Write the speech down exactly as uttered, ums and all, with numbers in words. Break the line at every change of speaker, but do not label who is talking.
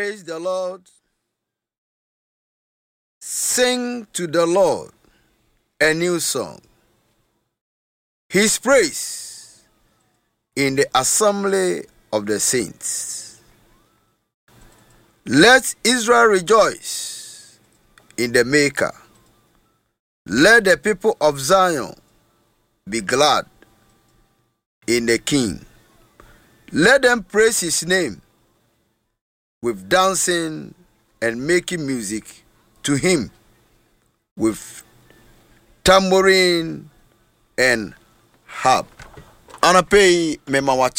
Praise the Lord. Sing to the Lord a new song. His praise in the assembly of the saints. Let Israel rejoice in the Maker. Let the people of Zion be glad in the King. Let them praise his name with dancing and making music to him with tambourine and harp. Anapei mema